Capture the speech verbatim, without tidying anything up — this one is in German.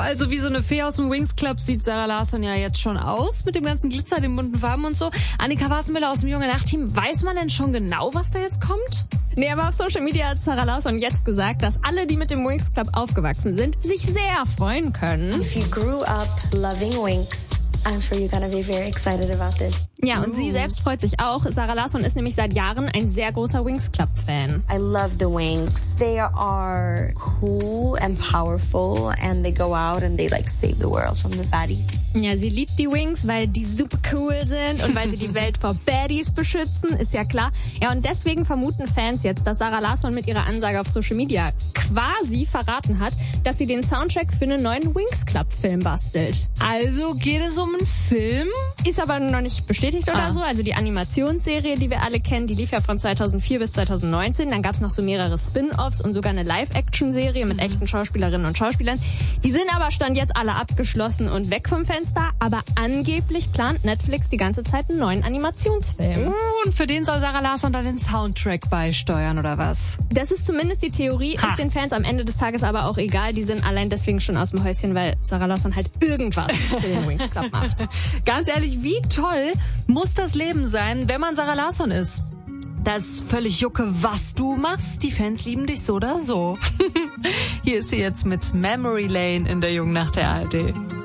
also wie so eine Fee aus dem Winx Club sieht Zara Larsson ja jetzt schon aus, mit dem ganzen Glitzer, den bunten Farben und so. Annika Wassenmüller aus dem Junge Nacht-Team, weiß man denn schon genau, was da jetzt kommt? Nee, aber auf Social Media hat Zara Larsson jetzt gesagt, dass alle, die mit dem Winx Club aufgewachsen sind, sich sehr freuen können. If you grew up loving Winx, I'm sure you're gonna be very excited about this. Ja, und sie selbst freut sich auch. Zara Larsson ist nämlich seit Jahren ein sehr großer Winx Club Fan. I love the Winx. They are cool and powerful and they go out and they like save the world from the baddies. Ja, sie liebt die Winx, weil die super cool sind und weil sie die Welt vor Baddies beschützen, ist ja klar. Ja, und deswegen vermuten Fans jetzt, dass Zara Larsson mit ihrer Ansage auf Social Media quasi verraten hat, dass sie den Soundtrack für einen neuen Winx Club Film bastelt. Also geht es um einen Film? Ist aber noch nicht bestätigt oder Ah. so. Also die Animationsserie, die wir alle kennen, die lief ja von zweitausendvier bis zweitausendneunzehn. Dann gab's noch so mehrere Spin-Offs und sogar eine Live-Action-Serie mit echten Schauspielerinnen und Schauspielern. Die sind aber Stand jetzt alle abgeschlossen und weg vom Fenster. Aber angeblich plant Netflix die ganze Zeit einen neuen Animationsfilm. Uh, und für den soll Zara Larsson dann den Soundtrack beisteuern, oder was? Das ist zumindest die Theorie, Ha. ist den Fans am Ende des Tages aber auch egal. Die sind allein deswegen schon aus dem Häuschen, weil Zara Larsson halt irgendwas für den Winx Club macht. Ganz ehrlich, wie toll muss das Leben sein, wenn man Zara Larsson ist? Das ist völlig Jucke, was du machst. Die Fans lieben dich so oder so. Hier ist sie jetzt mit Memory Lane in der Jungen Nacht der A R D.